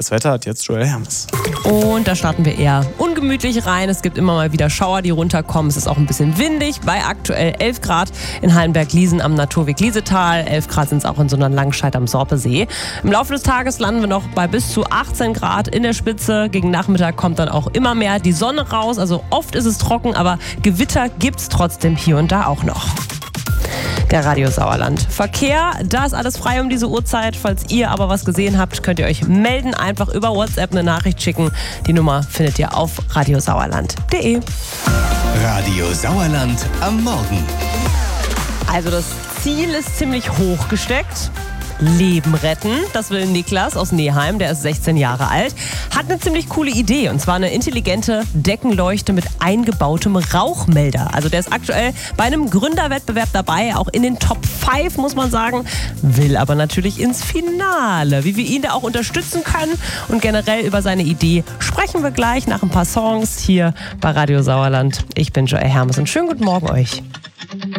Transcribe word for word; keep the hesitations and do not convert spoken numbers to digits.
Das Wetter hat jetzt Joel Hermes. Und da starten wir eher ungemütlich rein. Es gibt immer mal wieder Schauer, die runterkommen. Es ist auch ein bisschen windig. Bei aktuell elf Grad in Hallenberg-Liesen am Naturweg Liesetal. elf Grad sind es auch in Sonnenlangscheid am Sorpesee. Im Laufe des Tages landen wir noch bei bis zu achtzehn Grad in der Spitze. Gegen Nachmittag kommt dann auch immer mehr die Sonne raus. Also oft ist es trocken, aber Gewitter gibt es trotzdem hier und da auch noch. Der Radio Sauerland. Verkehr, da ist alles frei um diese Uhrzeit. Falls ihr aber was gesehen habt, könnt ihr euch melden. Einfach über WhatsApp eine Nachricht schicken. Die Nummer findet ihr auf radiosauerland punkt de. Radio Sauerland am Morgen. Also das Ziel ist ziemlich hoch gesteckt. Leben retten, das will Niklas aus Neheim, der ist sechzehn Jahre alt, hat eine ziemlich coole Idee, und zwar eine intelligente Deckenleuchte mit eingebautem Rauchmelder. Also der ist aktuell bei einem Gründerwettbewerb dabei, auch in den Top fünf, muss man sagen, will aber natürlich ins Finale. Wie wir ihn da auch unterstützen können und generell über seine Idee sprechen wir gleich nach ein paar Songs hier bei Radio Sauerland. Ich bin Joel Hermes und schönen guten Morgen euch.